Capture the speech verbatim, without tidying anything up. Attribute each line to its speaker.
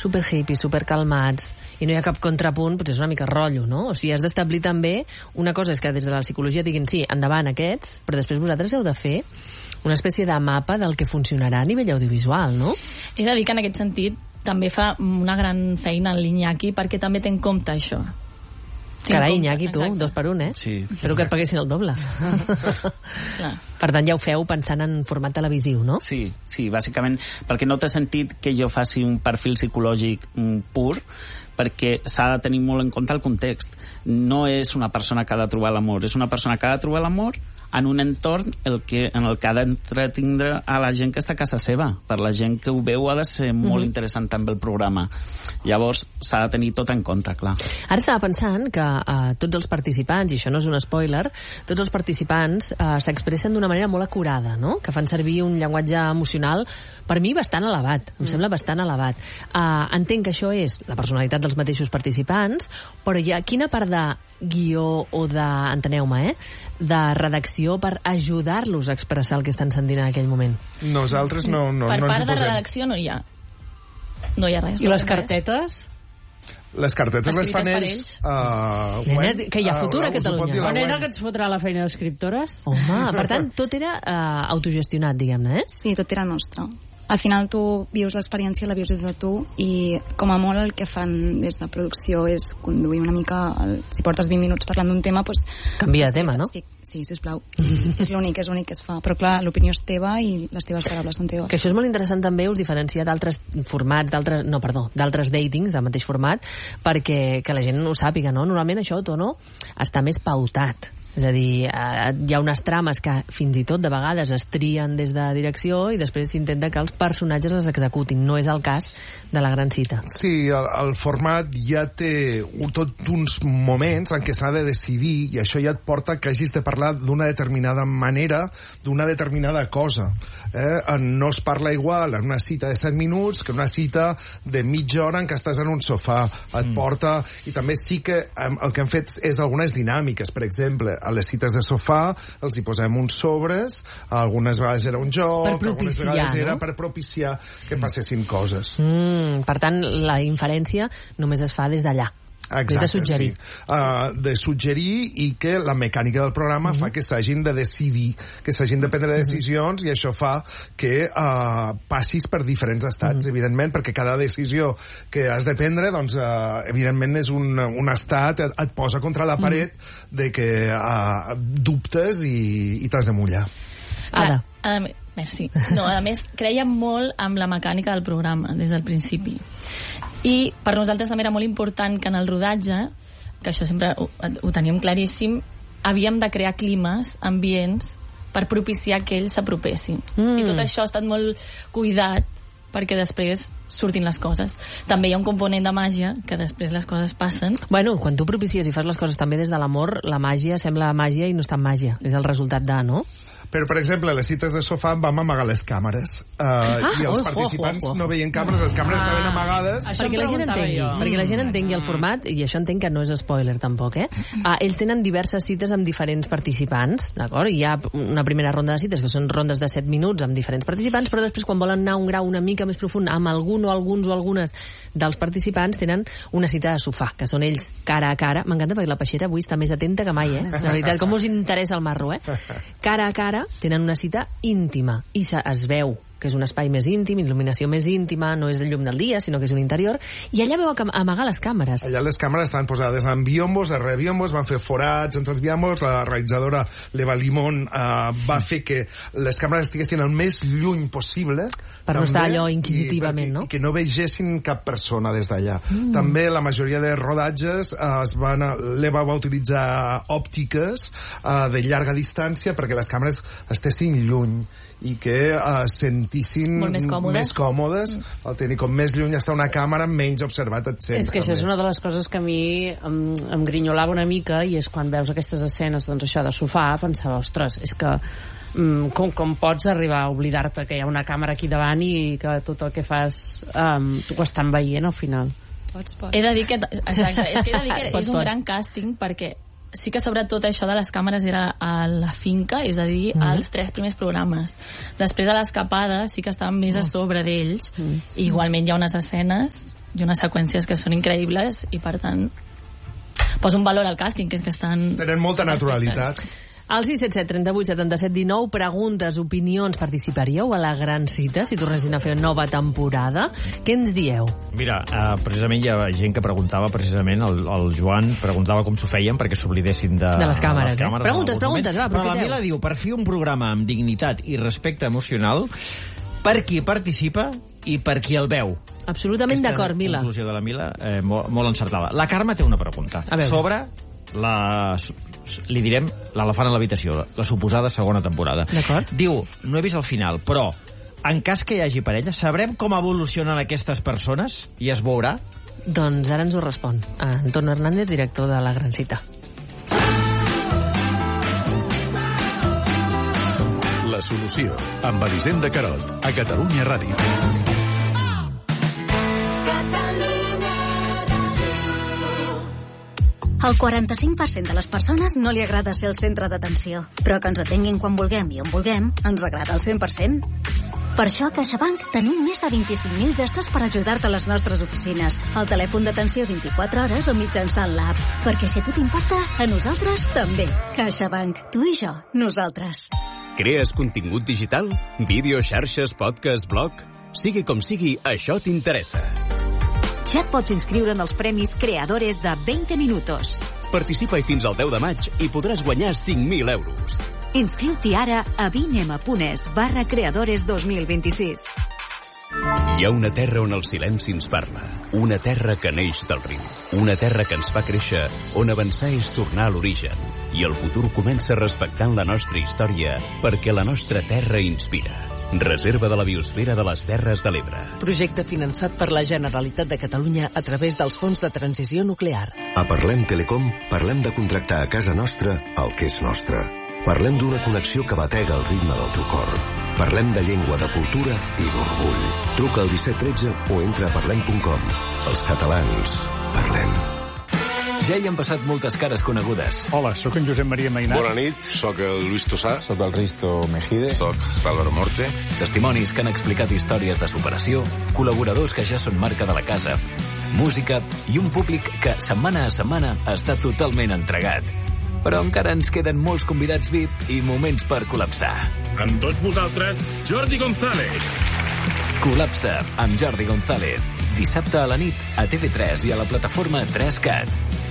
Speaker 1: super hippies, super calmats, i no hi ha cap contrapunt, potser és una mica rotllo, no? O sigui, has d'establir també, una cosa és que des de la psicologia diguin, sí, endavant aquests, però després vosaltres heu de fer una espècie de mapa del que funcionarà a nivell audiovisual, no?
Speaker 2: He de dir que en aquest sentit també fa una gran feina en l'Iñaki, perquè també té en compte això.
Speaker 1: Carai, Iñaki, tu, dos per un, eh?
Speaker 3: Sí.
Speaker 1: Espero que et paguessin el doble. Per tant, ja ho feu pensant en format televisiu, no?
Speaker 3: Sí, sí, bàsicament, perquè no té sentit que jo faci un perfil psicològic pur, perquè s'ha de tenir molt en compte el context. No és una persona que ha de trobar l'amor, és una persona que ha de trobar l'amor en un entorn el que, en el que ha d'entretindre a la gent que està a casa seva. Per la gent que ho veu ha de ser molt mm-hmm. interessant també el programa. Llavors s'ha de tenir tot en compte, clar.
Speaker 1: Ara estava pensant que uh, tots els participants, i això no és un spoiler, tots els participants uh, s'expressen d'una manera molt acurada, no? Que fan servir un llenguatge emocional, per mi, bastant elevat. Em mm. sembla bastant elevat. Uh, entenc que això és la personalitat dels mateixos participants, però hi ha quina part de guió o de, enteneu-me, eh? de redacció per ajudar-los a expressar el que estan sentint en aquell moment?
Speaker 4: Nosaltres no, no,
Speaker 2: per
Speaker 4: no ens hi
Speaker 2: part de
Speaker 4: posem.
Speaker 2: redacció no hi ha. No hi ha res.
Speaker 5: I
Speaker 2: no
Speaker 5: les cartetes?
Speaker 4: Les cartetes les fan ells.
Speaker 2: ells.
Speaker 4: Uh,
Speaker 1: Nena, bueno, que hi ha futur uh, a Catalunya.
Speaker 5: La nena que ens fotrà la feina d'escriptores?
Speaker 1: Home, per tant, tot era uh, autogestionat, diguem-ne, eh?
Speaker 6: Sí, tot era nostre. Al final tu vius l'experiència, la vius des de tu, i com a molt el que fan des de producció és conduir una mica, el, si portes vint minuts parlant d'un tema, doncs...
Speaker 1: Canvia de tema, no?
Speaker 6: Sí, sí, sisplau. És l'únic, és l'únic que es fa. Però clar, l'opinió és teva i les teves paraules són teves.
Speaker 1: Que això és molt interessant també, us diferencia d'altres formats, d'altres, no, perdó, d'altres datings del mateix format, perquè que la gent ho sàpiga, no? Normalment això, Tono, està més pautat. És a dir, eh, hi ha unes trames que fins i tot de vegades es trien des de direcció i després s'intenta que els personatges les executin. No és el cas de la gran cita.
Speaker 4: Sí, el, el format ja té un, tot uns moments en què s'ha de decidir, i això ja et porta que hagis de parlar d'una determinada manera, d'una determinada cosa. Eh? No es parla igual en una cita de set minuts que una cita de mitja hora en què estàs en un sofà. Et mm. porta... I també sí que el que hem fet és algunes dinàmiques. Per exemple, a les cites de sofà els hi posem uns sobres, algunes vegades era un joc, algunes vegades era
Speaker 1: no?
Speaker 4: per propiciar que passessin coses.
Speaker 1: Mm, per tant, la inferència només es fa des d'allà.
Speaker 4: Exacte,
Speaker 1: de suggerir.
Speaker 4: Sí. Uh, de suggerir i que la mecànica del programa uh-huh. fa que s'hagin de decidir, que s'hagin de prendre decisions, uh-huh. i això fa que uh, passis per diferents estats, uh-huh. evidentment, perquè cada decisió que has de prendre, doncs, uh, evidentment és un, un estat, et, et posa contra la paret uh-huh. de que uh, dubtes i, i t'has de mullar.
Speaker 1: Ada.
Speaker 2: A, a, merci. No, a més, creiem molt amb la mecànica del programa des del principi. I per nosaltres també era molt important que en el rodatge, que això sempre ho, ho teníem claríssim, havíem de crear climes, ambients, per propiciar que ells s'apropessin. Mm. I tot això ha estat molt cuidat perquè després surtin les coses. També hi ha un component de màgia, que després les coses passen.
Speaker 1: Bueno, quan tu propicies i fas les coses també des de l'amor, la màgia sembla màgia i no és tan màgia. És el resultat de, no?
Speaker 4: Però, per exemple, a les cites de sofà vam amagar les càmeres. Uh,
Speaker 1: ah,
Speaker 4: I els
Speaker 1: oh,
Speaker 4: participants
Speaker 1: oh, oh, oh.
Speaker 4: no veien càmeres, les càmeres ah, estaven amagades.
Speaker 1: Perquè la gent entengui, jo. perquè la gent entengui el format, i això entenc que no és spoiler tampoc, eh? Uh, ells tenen diverses cites amb diferents participants, d'acord? Hi ha una primera ronda de cites que són rondes de set minuts amb diferents participants, però després quan volen anar a un grau una mica més profund amb algun o alguns o algunes dels participants tenen una cita de sofà, que són ells cara a cara. M'encanta perquè la Peixera avui està més atenta que mai, eh? La veritat, com us interessa el marro, eh? Cara a cara tenen una cita íntima i es veu que és un espai més íntim, il·luminació més íntima, no és el llum del dia, sinó que és un interior, i allà veu amagar les càmeres.
Speaker 4: Allà les càmeres estan posades en biombos, de rebiombos, van fer forats entre els biombos, la realitzadora Leva Limón uh, va fer que les càmeres estiguessin el més lluny possible.
Speaker 1: Per també, no estar allò inquisitivament,
Speaker 4: i,
Speaker 1: no?
Speaker 4: I que no vegessin cap persona des d'allà. Mm. També la majoria de rodatges uh, es van, l'Eva va utilitzar òptiques uh, de llarga distància perquè les càmeres estessin lluny i que uh, sentissin
Speaker 2: molt més còmodes,
Speaker 4: més còmodes mm. el tenir com més lluny està una càmera, menys observat et sents.
Speaker 5: És que també. Això és una de les coses que a mi em, em grinyolava una mica, i és quan veus aquestes escenes, doncs això de sofà, pensava, ostres, és que mm, com, com pots arribar a oblidar-te que hi ha una càmera aquí davant i que tot el que fas um, ho estan veient al final.
Speaker 6: Pots, pots.
Speaker 2: He de dir que, exacte, és que he de dir que pots, és un pots. gran càsting, perquè sí que sobretot això de les càmeres era a la finca, és a dir, mm. als tres primers programes. Després a l'escapada sí que estàvem més a sobre d'ells, mm. i igualment hi ha unes escenes i unes seqüències que són increïbles i per tant poso un valor al càsting, que és que estan...
Speaker 4: Tenen molta naturalitat.
Speaker 1: Al sis set set, trenta-vuit, setanta-set, dinou, preguntes, opinions, participaríeu a la gran cita si tornessin a fer nova temporada? Què ens dieu?
Speaker 7: Mira, uh, precisament hi ha gent que preguntava, precisament, el, el Joan preguntava com s'ho feien perquè s'oblidessin de,
Speaker 1: de les càmeres.
Speaker 7: les càmeres
Speaker 1: eh? Preguntes, preguntes, va,
Speaker 7: aprofiteu. Però la Mila diu, per fer un programa amb dignitat i respecte emocional, per qui participa i per qui el veu.
Speaker 1: Absolutament d'acord, Mila.
Speaker 7: La conclusió de la Mila, eh, molt, molt encertada. La Carme té una pregunta sobre la, li direm, l'elefant a l'habitació, la suposada segona temporada.
Speaker 1: D'acord.
Speaker 7: Diu, no he vist el final, però en cas que hi hagi parella, sabrem com evolucionen aquestes persones i es veurà?
Speaker 1: Doncs ara ens ho respon Antonio Hernández, director de La Gran Cita.
Speaker 8: La solució, amb Elisenda Carot, a Catalunya Ràdio.
Speaker 9: El quaranta-cinc per cent de les persones no li agrada ser el centre d'atenció, però que ens atenguin quan vulguem i on vulguem ens agrada el cent per cent. Per això a CaixaBank tenim més de vint-i-cinc mil gestos per ajudar-te a les nostres oficines, al telèfon d'atenció vint-i-quatre hores o mitjançant l'app. Perquè si a tu t'importa, a nosaltres també. CaixaBank. Tu i jo. Nosaltres.
Speaker 10: Crees contingut digital? Vídeo, xarxes, podcast, blog? Sigui com sigui, això t'interessa.
Speaker 9: Ja et pots inscriure en els premis Creadores de veinte Minutos.
Speaker 10: Participa-hi fins al deu de maig i podràs guanyar cinc mil euros.
Speaker 9: Inscriu-t'hi ara a vinema.es barra creadores dos mil vint-i-sis.
Speaker 10: Hi ha una terra on el silenci ens parla. Una terra que neix del riu. Una terra que ens fa créixer, on avançar és tornar a l'origen. I el futur comença respectant la nostra història, perquè la nostra terra inspira. Reserva de la biosfera de les Terres de l'Ebre.
Speaker 11: Projecte finançat per la Generalitat de Catalunya a través dels fons de transició nuclear.
Speaker 12: A Parlem Telecom parlem de contractar a casa nostra el que és nostre. Parlem d'una connexió que batega el ritme del teu cor. Parlem de llengua, de cultura i d'orgull. Truca al disset tretze o entra a parlem punt com. Els catalans, parlem.
Speaker 13: Ja hi han passat moltes cares conegudes.
Speaker 14: Hola, sóc en Josep Maria Mainat.
Speaker 15: Bona nit, sóc el Luis Tosà.
Speaker 16: Sóc el Risto Mejide.
Speaker 15: Sóc l'Álvaro Morte.
Speaker 13: Testimonis que han explicat històries de superació, col·laboradors que ja són marca de la casa, música i un públic que setmana a setmana està totalment entregat. Però encara ens queden molts convidats V I P i moments per col·lapsar.
Speaker 17: Amb tots vosaltres, Jordi González.
Speaker 13: Col·lapsa amb Jordi González. Dissabte a la nit a T V tres i a la plataforma tres cat.